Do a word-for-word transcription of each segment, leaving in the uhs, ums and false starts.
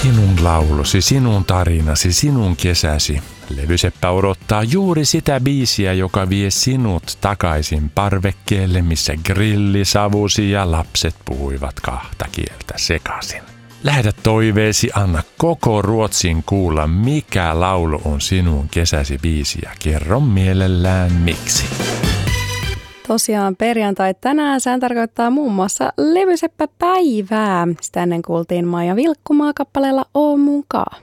Sinun laulusi, sinun tarinasi, sinun kesäsi. Levyseppä odottaa juuri sitä biisiä, joka vie sinut takaisin parvekkeelle, missä grilli savusi ja lapset puhuivat kahta kieltä sekaisin. Lähetä toiveesi, anna koko Ruotsin kuulla, mikä laulu on sinun kesäsi biisi ja kerro mielellään miksi. Tosiaan perjantai tänään sään tarkoittaa muun muassa levyseppäpäivää. Sitä ennen kuultiin Maija Vilkkumaa kappaleella Oo mun kaa.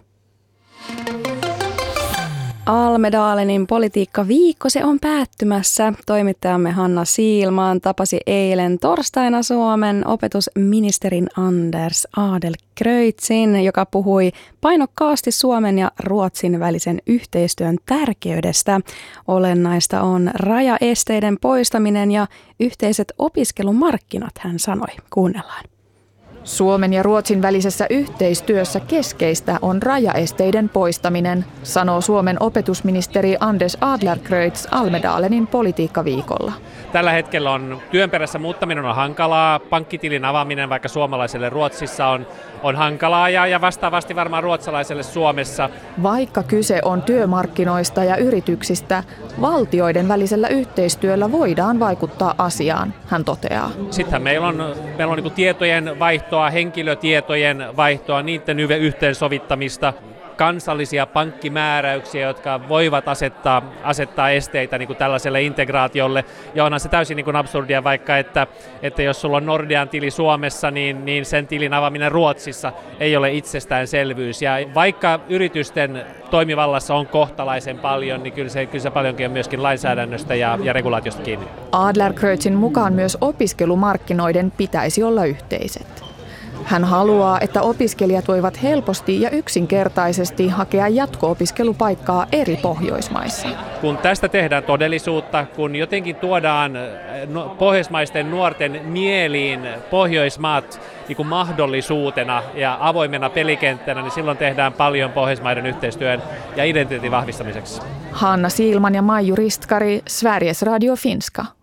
Almedalenin politiikkaviikko, se on päättymässä. Toimittajamme Hanna Siilmaan tapasi eilen torstaina Suomen opetusministerin Anders Adlercreutzin, joka puhui painokkaasti Suomen ja Ruotsin välisen yhteistyön tärkeydestä. Olennaista on rajaesteiden poistaminen ja yhteiset opiskelumarkkinat, hän sanoi. Kuunnellaan. Suomen ja Ruotsin välisessä yhteistyössä keskeistä on rajaesteiden poistaminen, sanoo Suomen opetusministeri Anders Adlercreutz Almedalenin politiikkaviikolla. Tällä hetkellä on työn perässä muuttaminen on hankalaa, pankkitilin avaaminen vaikka suomalaiselle Ruotsissa on, on hankalaa ja, ja vastaavasti varmaan ruotsalaiselle Suomessa. Vaikka kyse on työmarkkinoista ja yrityksistä, valtioiden välisellä yhteistyöllä voidaan vaikuttaa asiaan, hän toteaa. Sittenhän meillä on, meillä on niin kuin tietojen vaihtoa, henkilötietojen vaihtoa, niiden yhteensovittamista, kansallisia pankkimääräyksiä, jotka voivat asettaa, asettaa esteitä niin kuin tällaiselle integraatiolle. Ja onhan se täysin niin kuin absurdia vaikka, että, että jos sulla on Nordean tili Suomessa, niin, niin sen tilin avaaminen Ruotsissa ei ole itsestäänselvyys. Ja vaikka yritysten toimivallassa on kohtalaisen paljon, niin kyllä se, kyllä se paljonkin on myöskin lainsäädännöstä ja, ja regulaatiosta kiinni. Adlercreutzin mukaan myös opiskelumarkkinoiden pitäisi olla yhteiset. Hän haluaa, että opiskelijat voivat helposti ja yksinkertaisesti hakea jatko-opiskelupaikkaa eri Pohjoismaissa. Kun tästä tehdään todellisuutta, kun jotenkin tuodaan pohjoismaisten nuorten mieliin Pohjoismaat niin kuin mahdollisuutena ja avoimena pelikenttänä, niin silloin tehdään paljon Pohjoismaiden yhteistyön ja identiteetin vahvistamiseksi. Hanna Siilman ja Maiju Ristkari, Sveriges Radio Finska.